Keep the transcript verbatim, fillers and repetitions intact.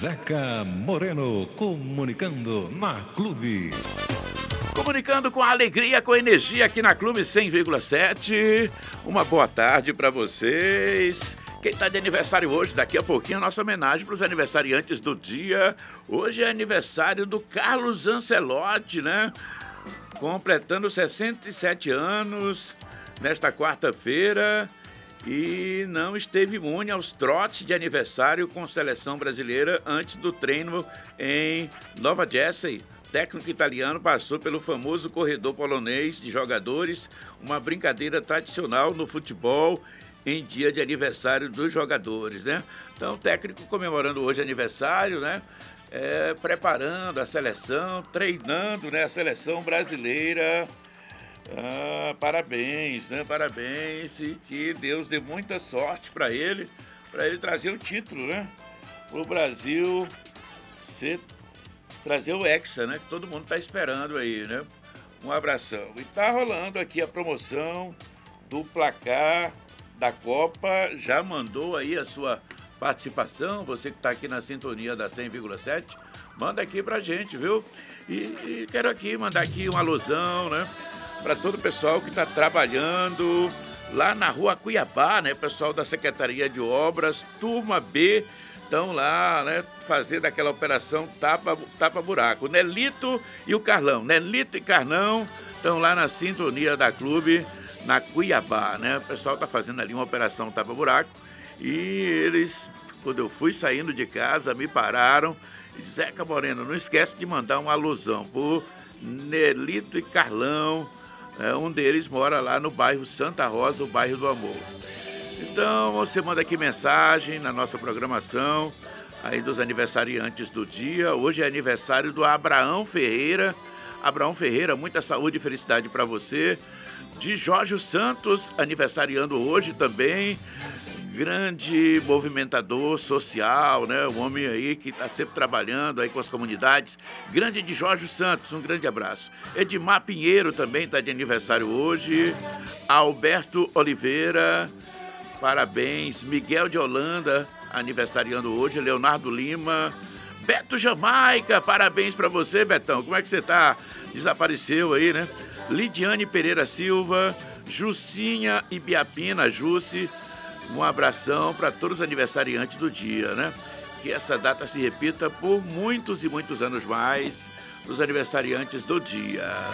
Zeca Moreno, comunicando na Clube. Comunicando com alegria, com energia aqui na Clube cem vírgula sete. Uma boa tarde para vocês. Quem está de aniversário hoje, daqui a pouquinho, a nossa homenagem para os aniversariantes do dia. Hoje é aniversário do Carlos Ancelotti, né? Completando sessenta e sete anos nesta quarta-feira. E não esteve imune aos trotes de aniversário com a seleção brasileira antes do treino em Nova Jersey. O técnico italiano passou pelo famoso corredor polonês de jogadores, uma brincadeira tradicional no futebol em dia de aniversário dos jogadores, né? Então, o técnico comemorando hoje aniversário, né? É, preparando a seleção, treinando, né? A seleção brasileira. Ah, parabéns, né? Parabéns e que Deus dê muita sorte para ele, para ele trazer o título, né? O Brasil ser, trazer o Hexa, né? Que todo mundo tá esperando aí, né? Um abração. E tá rolando aqui a promoção do placar da Copa. Já mandou aí a sua participação, você que tá aqui na sintonia da cem vírgula sete, manda aqui pra gente, viu? E, e quero aqui mandar aqui uma alusão, né? Para todo o pessoal que está trabalhando lá na rua Cuiabá, né? Pessoal da Secretaria de Obras, turma B, estão lá, né? Fazendo aquela operação tapa, tapa buraco. Nelito e o Carlão, Nelito e Carlão estão lá na sintonia da Clube, na Cuiabá, né? O pessoal está fazendo ali uma operação tapa buraco e eles, quando eu fui saindo de casa, me pararam e disseram: Zeca Moreno, não esquece de mandar uma alusão por Nelito e Carlão. É, um deles mora lá no bairro Santa Rosa, o bairro do Amor. Então, você manda aqui mensagem na nossa programação, aí dos aniversariantes do dia. Hoje é aniversário do Abraão Ferreira. Abraão Ferreira, muita saúde e felicidade para você. De Jorge Santos, aniversariando hoje também. Grande movimentador social, né? Um homem aí que está sempre trabalhando aí com as comunidades. Grande de Jorge Santos, um grande abraço. Edmar Pinheiro também está de aniversário hoje. Alberto Oliveira, parabéns. Miguel de Holanda, aniversariando hoje. Leonardo Lima. Beto Jamaica, parabéns para você, Betão. Como é que você tá? Desapareceu aí, né? Lidiane Pereira Silva, Jucinha Ibiapina, Jusce. Um abração para todos os aniversariantes do dia, né? Que essa data se repita por muitos e muitos anos mais, os aniversariantes do dia.